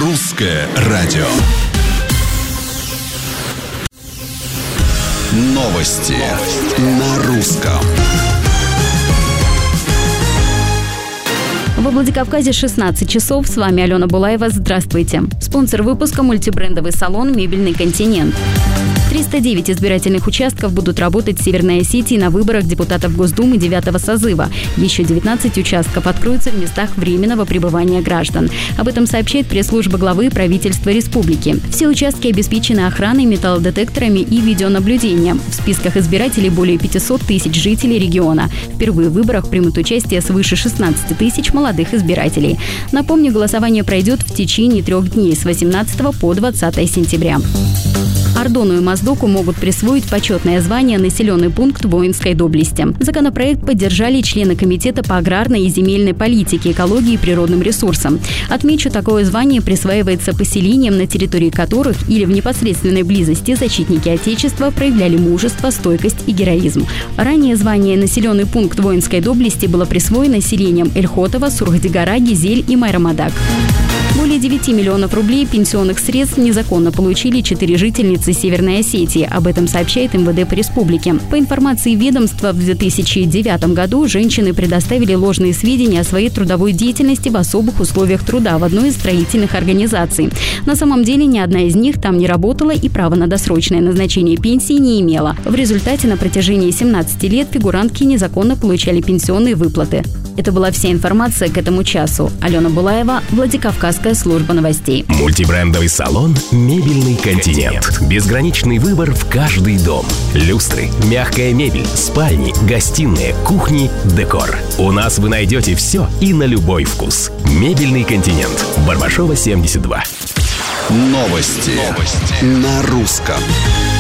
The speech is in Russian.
Русское радио. Новости на русском. Во Владикавказе 16 часов. С вами Алена Булаева. Здравствуйте. Спонсор выпуска — мультибрендовый салон «Мебельный континент». 309 избирательных участков будут работать в Северной Осетии на выборах депутатов Госдумы 9-го созыва. Еще 19 участков откроются в местах временного пребывания граждан. Об этом сообщает пресс-служба главы правительства республики. Все участки обеспечены охраной, металлодетекторами и видеонаблюдением. В списках избирателей более 500 тысяч жителей региона. Впервые в выборах примут участие свыше 16 тысяч молодых избирателей. Напомню, голосование пройдет в течение 3 дней с 18 по 20 сентября. Ардону и Моздоку могут присвоить почетное звание «Населенный пункт воинской доблести». Законопроект поддержали члены Комитета по аграрной и земельной политике, экологии и природным ресурсам. Отмечу, такое звание присваивается поселениям, на территории которых или в непосредственной близости защитники Отечества проявляли мужество, стойкость и героизм. Ранее звание «Населенный пункт воинской доблести» было присвоено селениям Эльхотово, Сурхдигара, Гизель и Майрамадак. Более 9 миллионов рублей пенсионных средств незаконно получили 4 жительницы Северной Осетии. Об этом сообщает МВД по республике. По информации ведомства, в 2009 году женщины предоставили ложные сведения о своей трудовой деятельности в особых условиях труда в одной из строительных организаций. На самом деле ни одна из них там не работала и права на досрочное назначение пенсии не имела. В результате на протяжении 17 лет фигурантки незаконно получали пенсионные выплаты. Это была вся информация к этому часу. Алена Булаева, Владикавказская служба новостей. Мультибрендовый салон «Мебельный континент». Безграничный выбор в каждый дом. Люстры, мягкая мебель, спальни, гостиные, кухни, декор. У нас вы найдете все и на любой вкус. «Мебельный континент». Барбашова, 72. Новости на русском.